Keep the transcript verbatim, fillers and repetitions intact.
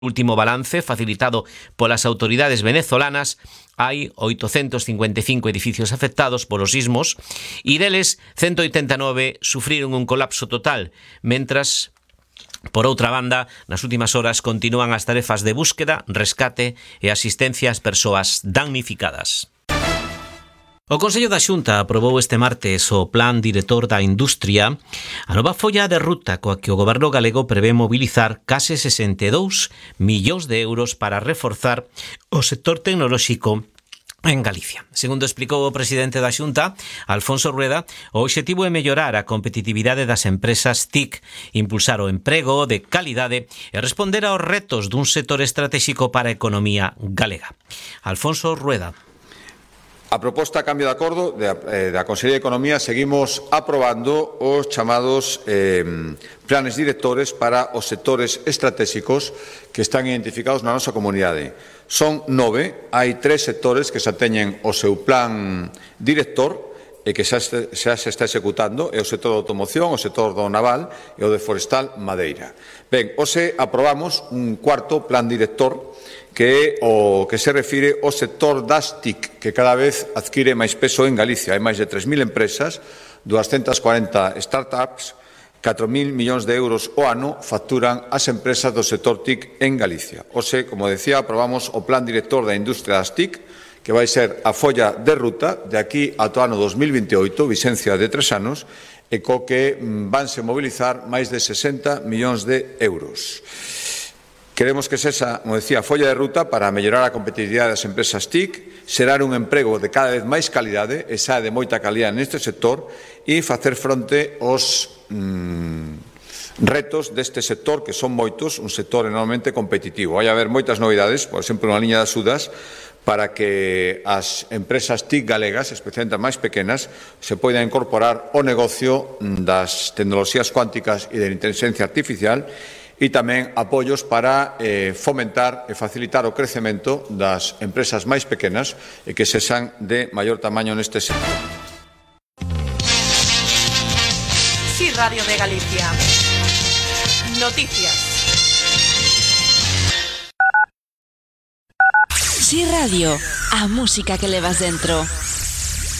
Último balance facilitado polas autoridades venezolanas, hai oitocentos cincuenta e cinco edificios afectados polos sismos e deles ciento oitenta e nove sufriron un colapso total, mentras, por outra banda, nas últimas horas continúan as tarefas de búsqueda, rescate e asistencia ás persoas damnificadas. O Consello da Xunta aprobou este martes o Plan Director da Industria, a nova folla de ruta coa que o Goberno galego prevé mobilizar case sesenta e dous millóns de euros para reforzar o sector tecnolóxico en Galicia. Segundo explicou o presidente da Xunta, Alfonso Rueda, o obxectivo é mellorar a competitividade das empresas T I C, impulsar o emprego de calidade e responder aos retos dun sector estratégico para a economía galega. Alfonso Rueda. A proposta a cambio de acordo da, eh, da Consellería de Economía seguimos aprobando os chamados eh, planes directores para os sectores estratégicos que están identificados na nosa comunidade. Son nove, hai tres sectores que xa teñen o seu plan director e que xa se, xa se está executando, é o sector da automoción, o sector do naval e o de forestal madeira. Ben, hoxe aprobamos un cuarto plan director que é o que se refire ao sector das T I C, que cada vez adquire máis peso en Galicia. Hai máis de tres mil empresas, doscientas cuarenta startups, catro mil millóns de euros o ano facturan as empresas do sector T I C en Galicia. Hoxe, como decía, aprobamos o plan director da industria das T I C, que vai ser a folla de ruta de aquí ata o ano dos mil veintioito, vigencia de tres anos, e co que vanse mobilizar máis de sesenta millóns de euros. Queremos que sexa, como decía, a folla de ruta para mellorar a competitividade das empresas T I C, xerar un emprego de cada vez máis calidade, e xa de moita calidade neste sector, e facer fronte aos mm, retos deste sector, que son moitos, un sector enormemente competitivo. Vai haber moitas novidades, por exemplo, na liña das Sudas, para que as empresas T I C galegas, especialmente as máis pequenas, se poidan incorporar ao negocio das tecnoloxías cuánticas e da inteligencia artificial, e tamén apoios para eh, fomentar e facilitar o crecemento das empresas máis pequenas e que sexan de maior tamaño neste sector. Sí, Radio de Galicia. Noticias. Sí, Radio, a música que levas dentro.